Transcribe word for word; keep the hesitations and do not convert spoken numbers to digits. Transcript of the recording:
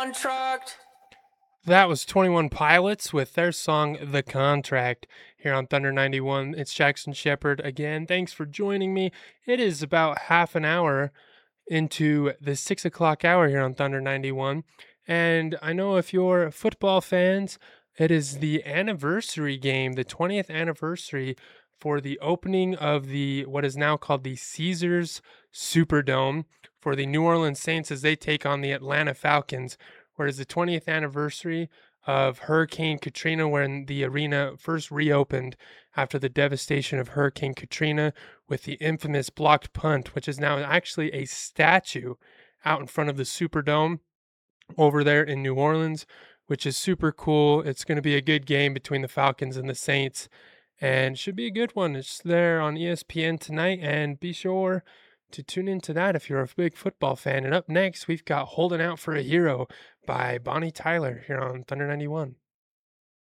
contract. That was twenty-one Pilots with their song The Contract here on Thunder ninety-one. It's Jackson Shepard again. Thanks for joining me. It is about half an hour into the six o'clock hour here on Thunder ninety-one. And I know if you're football fans, it is the anniversary game, the twentieth anniversary for the opening of the what is now called the Caesars Superdome for the New Orleans Saints as they take on the Atlanta Falcons. Whereas the twentieth anniversary of Hurricane Katrina, when the arena first reopened after the devastation of Hurricane Katrina with the infamous blocked punt, which is now actually a statue out in front of the Superdome over there in New Orleans, which is super cool. It's going to be a good game between the Falcons and the Saints, and should be a good one. It's there on E S P N tonight, and be sure to tune into that if you're a big football fan. And up next, we've got Holding Out for a Hero by Bonnie Tyler here on Thunder ninety-one.